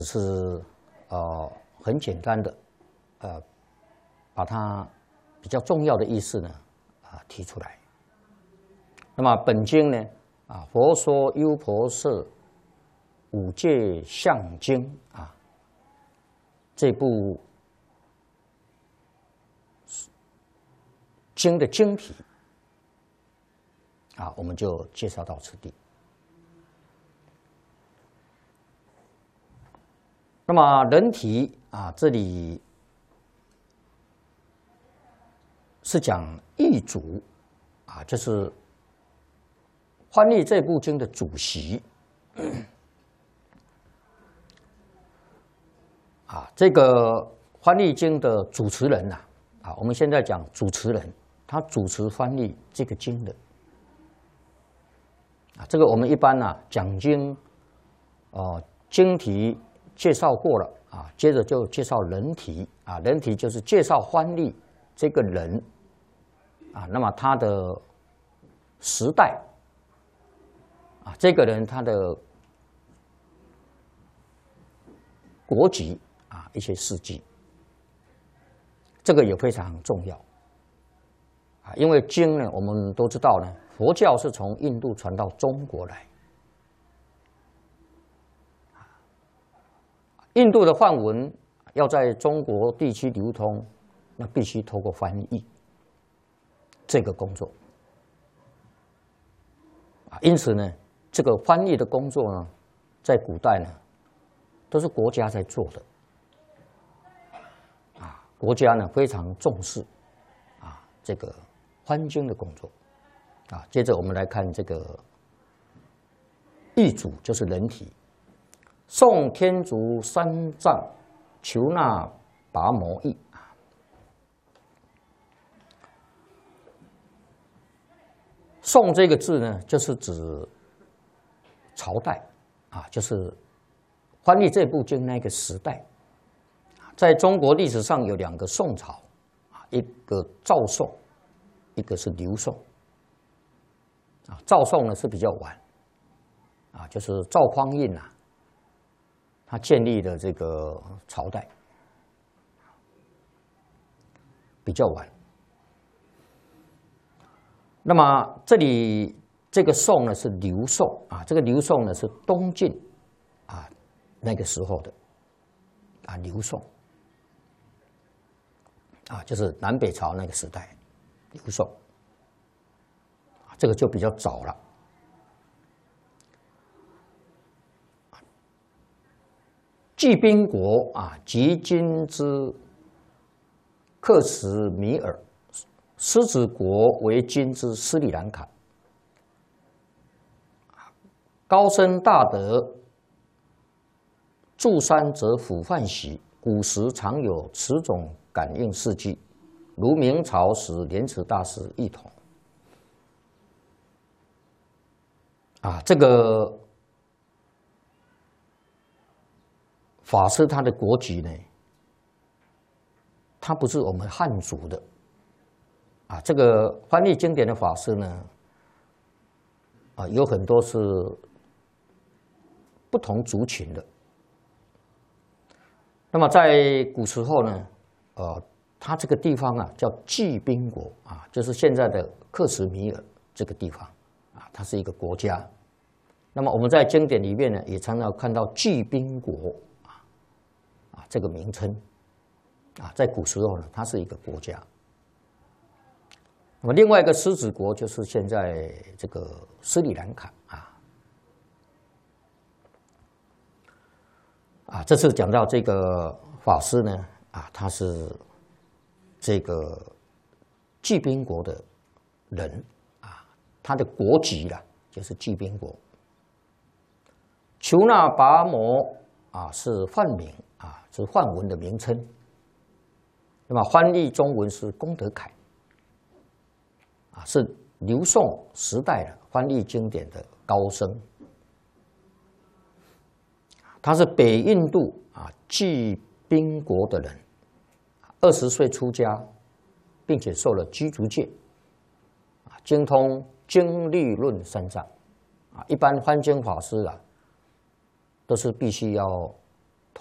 是很简单的把它比较重要的意思呢提出来。那么本经呢佛说优婆塞五戒相经这部经的经题我们就介绍到此地。那么人体这里是讲译主就是翻译这部经的主席这个翻译经的主持人我们现在讲主持人，他主持翻译这个经的这个我们一般讲经经题介绍过了接着就介绍人题人题就是介绍翻译这个人那么他的时代这个人他的国籍一些事迹，这个也非常重要因为经呢，我们都知道呢，佛教是从印度传到中国来，印度的梵文要在中国地区流通，那必须透过翻译这个工作因此呢，这个翻译的工作呢，在古代呢，都是国家在做的国家呢非常重视这个翻经的工作接着我们来看这个译主，就是人体。宋天竺三藏求那跋摩译宋这个字呢，就是指朝代就是翻译这部经那个时代。在中国历史上有两个宋朝一个赵宋，一个是刘宋赵宋呢是比较晚就是赵匡胤他建立的这个朝代比较晚。那么这里这个宋呢是刘宋这个刘宋呢是东晋那个时候的刘宋就是南北朝那个时代，刘宋这个就比较早了。季宾国即今之克什米尔，狮子国为今之斯里兰卡。高僧大德住山则腐饭习，古时常有此种感应事迹，如明朝时莲池大师一同。这个法师他的国籍呢，他不是我们汉族的这个翻译经典的法师呢有很多是不同族群的。那么在古时候呢它这个地方叫季宾国就是现在的克什米尔这个地方它是一个国家。那么我们在经典里面呢，也常常看到季宾国这个名称在古时候呢，它是一个国家。那么另外一个狮子国就是现在这个斯里兰卡这次讲到这个法师呢他是这个季宾国的人他的国籍就是季宾国。求那跋摩是梵名是梵文的名称。那么翻译中文是功德楷是刘宋时代的翻译经典的高僧。他是北印度季宾国的人，20岁出家，并且受了居足戒，精通经律论三藏一般翻经法师都是必须要